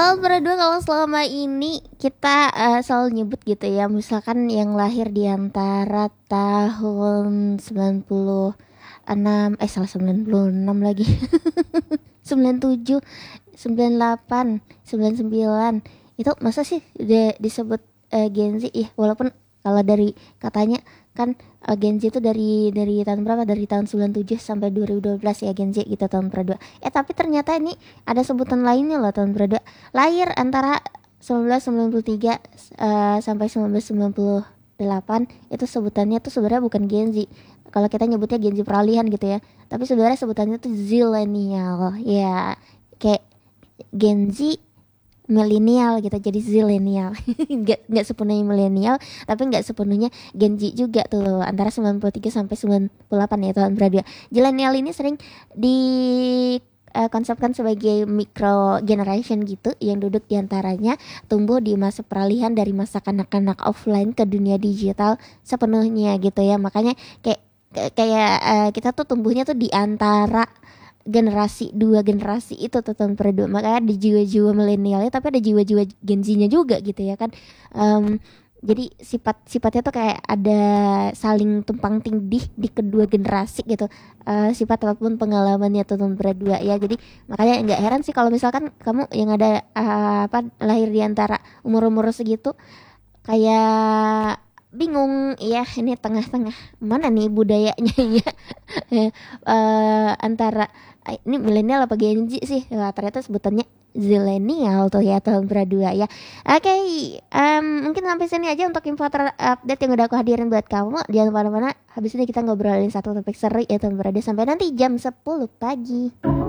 tahun berdua kalau selama ini kita selalu nyebut gitu ya, misalkan yang lahir di antara tahun 96, salah 96 lagi. 97, 98, 99. Itu masa sih disebut Gen Z ya, walaupun kalau dari katanya kan Gen Z itu dari tahun berapa? Dari tahun 97 sampai 2012 ya Gen Z gitu tahun berdua. Tapi ternyata ini ada sebutan lainnya loh tahun berdua. Lahir antara 1993 sampai 1998 itu sebutannya tuh sebenarnya bukan Gen Z. Kalau kita nyebutnya Gen Z peralihan gitu ya. Tapi sebenarnya sebutannya tuh Zillennial. Ya, kayak Gen Z milenial gitu, jadi zilenial. nggak sepenuhnya milenial, tapi nggak sepenuhnya Gen Z juga tuh, antara 93 sampai 98 ya tahun berdua. Zilenial ini sering di konsepkan sebagai micro generation gitu, yang duduk diantaranya tumbuh di masa peralihan dari masa kanak-kanak offline ke dunia digital sepenuhnya gitu ya. Makanya kita tuh tumbuhnya tuh di antara dua generasi itu tuh tahun berdua. Makanya ada jiwa-jiwa milenialnya tapi ada jiwa-jiwa Gen Z-nya juga gitu ya kan. Jadi sifatnya tuh kayak ada saling tumpang tindih di kedua generasi gitu, sifat ataupun pengalamannya tuh tahun berdua ya. Jadi makanya nggak heran sih kalau misalkan kamu yang ada lahir di antara umur-umur segitu kayak bingung ya, ini tengah-tengah mana nih budayanya ya. Antara ini milenial apa Gen Z sih. Wah, ternyata sebutannya zilenial tuh ya tahun berdua ya. Oke, mungkin sampai sini aja untuk info update yang udah aku hadirin buat kamu. Jangan kemana-mana, habis ini kita ngobrolin satu topik seru ya tahun berdua sampai nanti jam 10 pagi.